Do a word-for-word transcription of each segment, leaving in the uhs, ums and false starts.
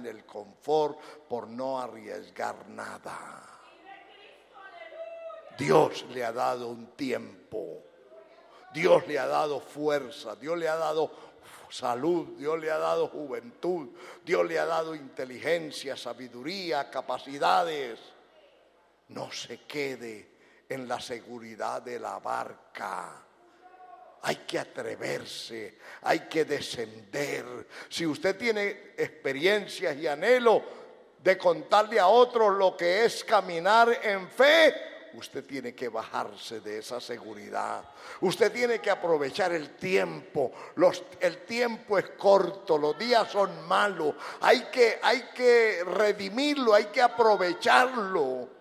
en el confort por no arriesgar nada. Dios le ha dado un tiempo, Dios le ha dado fuerza, Dios le ha dado salud, Dios le ha dado juventud, Dios le ha dado inteligencia, sabiduría, capacidades. No se quede en la seguridad de la barca. Hay que atreverse, hay que descender. Si usted tiene experiencias y anhelo de contarle a otros lo que es caminar en fe, usted tiene que bajarse de esa seguridad. Usted tiene que aprovechar el tiempo. Los, el tiempo es corto, los días son malos. Hay que, hay que redimirlo, hay que aprovecharlo.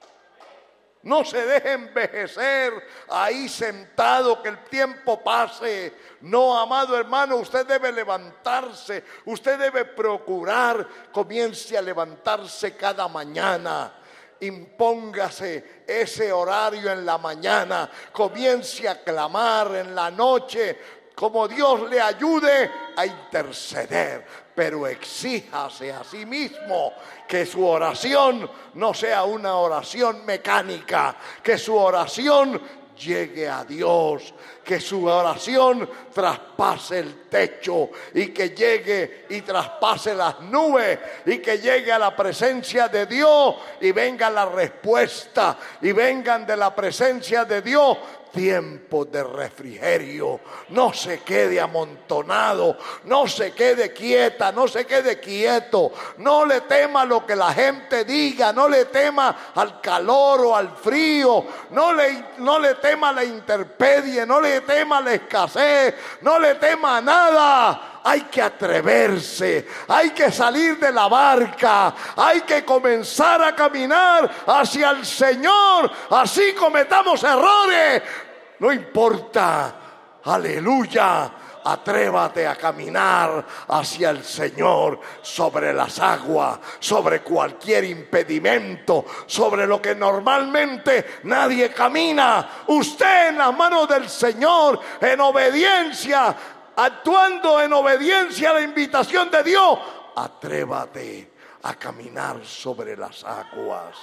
No se deje envejecer ahí sentado, que el tiempo pase. No, amado hermano, usted debe levantarse. Usted debe procurar, comience a levantarse cada mañana. Impóngase ese horario en la mañana. Comience a clamar en la noche, como Dios le ayude a interceder. Pero exíjase a sí mismo que su oración no sea una oración mecánica, que su oración llegue a Dios, que su oración traspase el techo y que llegue y traspase las nubes y que llegue a la presencia de Dios y venga la respuesta y vengan de la presencia de Dios tiempos de refrigerio. No se quede amontonado, no se quede quieta, no se quede quieto, no le tema lo que la gente diga, no le tema al calor o al frío, no le, no le tema la intemperie, no le tema la escasez, no le tema nada. Hay que atreverse, hay que salir de la barca, hay que comenzar a caminar hacia el Señor. Así cometamos errores, no importa, aleluya. Atrévate a caminar hacia el Señor sobre las aguas, sobre cualquier impedimento, sobre lo que normalmente nadie camina. Usted en las manos del Señor, en obediencia, actuando en obediencia a la invitación de Dios, atrévate a caminar sobre las aguas,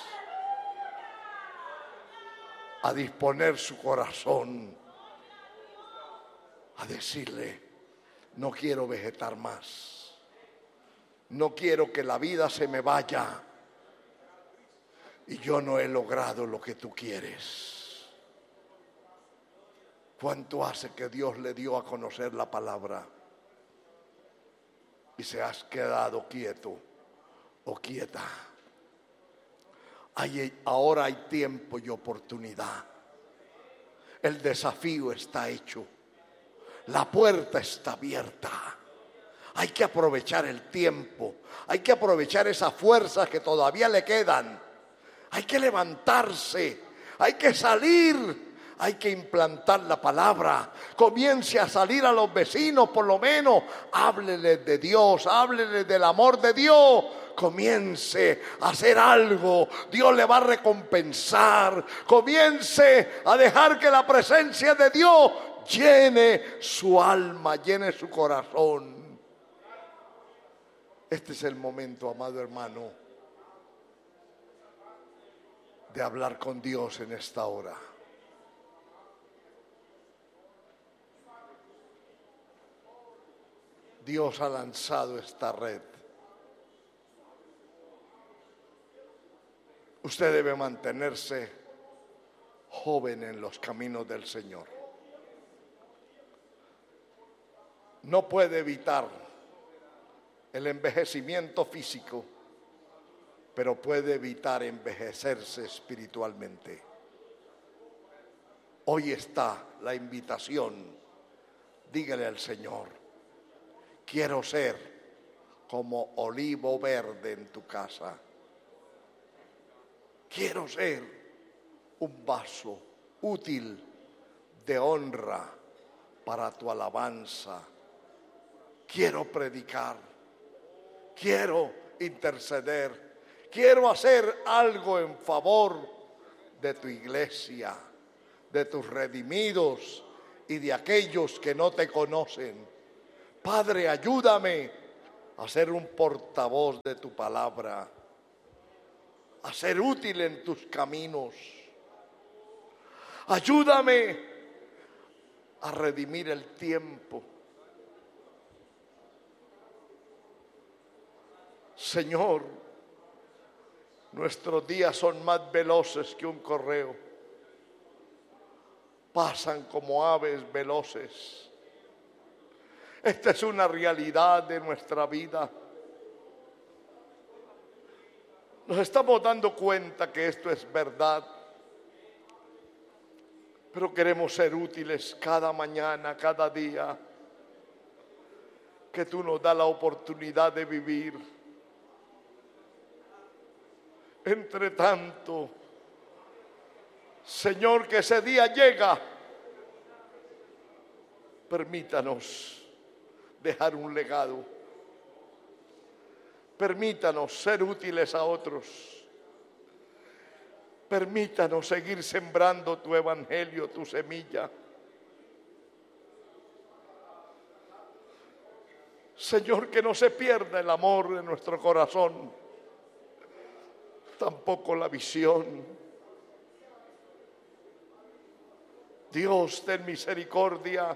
a disponer su corazón, a decirle: no quiero vegetar más, no quiero que la vida se me vaya y yo no he logrado lo que tú quieres. ¿Cuánto hace que Dios le dio a conocer la palabra y se has quedado quieto o quieta? Hay, ahora hay tiempo y oportunidad. El desafío está hecho. La puerta está abierta. Hay que aprovechar el tiempo. Hay que aprovechar esas fuerzas que todavía le quedan. Hay que levantarse. Hay que salir. Hay que implantar la palabra. Comience a salir a los vecinos, por lo menos. Hábleles de Dios, hábleles del amor de Dios. Comience a hacer algo. Dios le va a recompensar. Comience a dejar que la presencia de Dios llene su alma, llene su corazón. Este es el momento, amado hermano, de hablar con Dios en esta hora. Dios ha lanzado esta red. Usted debe mantenerse joven en los caminos del Señor. No puede evitar el envejecimiento físico, pero puede evitar envejecerse espiritualmente. Hoy está la invitación. Dígale al Señor: quiero ser como olivo verde en tu casa. Quiero ser un vaso útil de honra para tu alabanza. Quiero predicar. Quiero interceder. Quiero hacer algo en favor de tu iglesia, de tus redimidos y de aquellos que no te conocen. Padre, ayúdame a ser un portavoz de tu palabra, a ser útil en tus caminos. Ayúdame a redimir el tiempo. Señor, nuestros días son más veloces que un correo. Pasan como aves veloces. Esta es una realidad de nuestra vida. Nos estamos dando cuenta que esto es verdad, pero queremos ser útiles cada mañana, cada día que tú nos das la oportunidad de vivir. Entre tanto, Señor, que ese día llega, permítanos dejar un legado. Permítanos ser útiles a otros. Permítanos seguir sembrando tu evangelio, tu semilla. Señor, que no se pierda el amor de nuestro corazón, tampoco la visión. Dios, ten misericordia.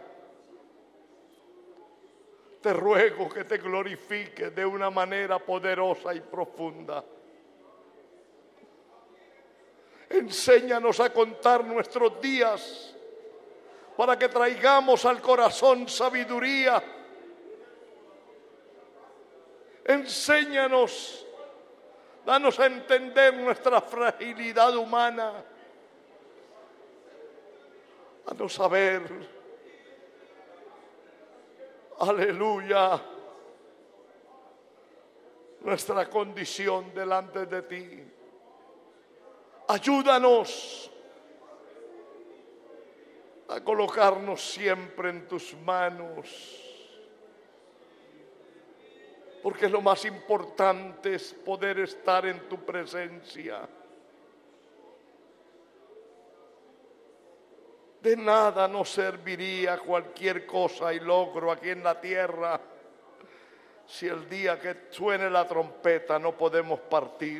Te ruego que te glorifiques de una manera poderosa y profunda. Enséñanos a contar nuestros días para que traigamos al corazón sabiduría. Enséñanos, danos a entender nuestra fragilidad humana, a no saber, aleluya, nuestra condición delante de ti. Ayúdanos a colocarnos siempre en tus manos, porque lo más importante es poder estar en tu presencia. De nada nos serviría cualquier cosa y logro aquí en la tierra si el día que suene la trompeta no podemos partir.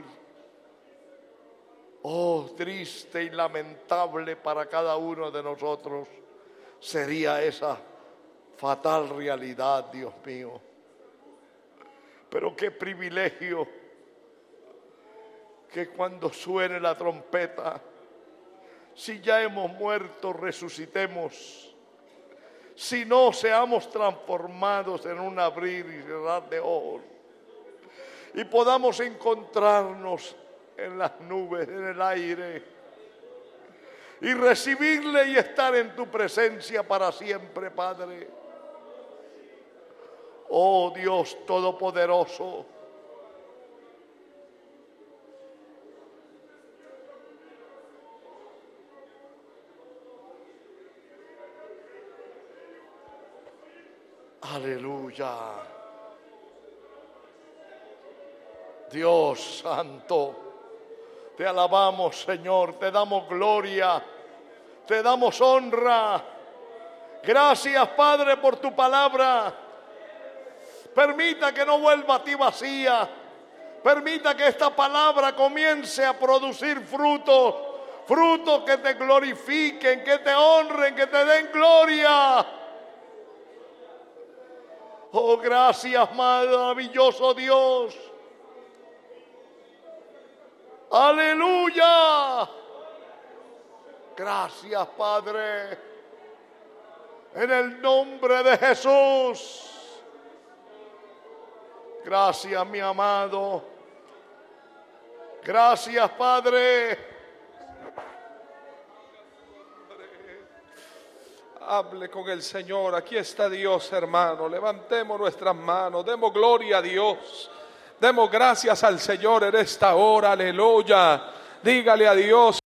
Oh, triste y lamentable para cada uno de nosotros sería esa fatal realidad, Dios mío. Pero qué privilegio que cuando suene la trompeta, si ya hemos muerto, resucitemos. Si no, seamos transformados en un abrir y cerrar de ojos y podamos encontrarnos en las nubes, en el aire, y recibirle y estar en tu presencia para siempre, Padre. Oh Dios Todopoderoso, aleluya. Dios santo, te alabamos, Señor, te damos gloria, te damos honra. Gracias, Padre, por tu palabra. Permita que no vuelva a ti vacía. Permita que esta palabra comience a producir frutos, frutos que te glorifiquen, que te honren, que te den gloria. Oh, gracias, maravilloso Dios. Aleluya. Gracias, Padre. En el nombre de Jesús. Gracias, mi amado. Gracias, Padre. Hable con el Señor. Aquí está Dios, hermano. Levantemos nuestras manos. Demos gloria a Dios. Demos gracias al Señor en esta hora. Aleluya. Dígale a Dios.